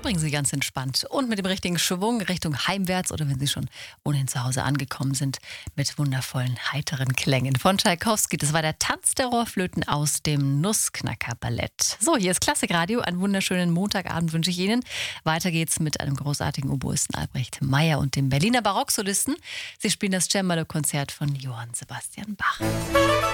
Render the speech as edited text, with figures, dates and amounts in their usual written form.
verbringen Sie ganz entspannt und mit dem richtigen Schwung Richtung heimwärts oder wenn Sie schon ohnehin zu Hause angekommen sind, mit wundervollen, heiteren Klängen von Tschaikowski. Das war der Tanz der Rohrflöten aus dem Nussknacker-Ballett. So, hier ist Klassikradio. Einen wunderschönen Montagabend wünsche ich Ihnen. Weiter geht's mit einem großartigen Oboisten Albrecht Meyer und dem Berliner Barocksolisten. Sie spielen das Cembalo-Konzert von Johann Sebastian Bach.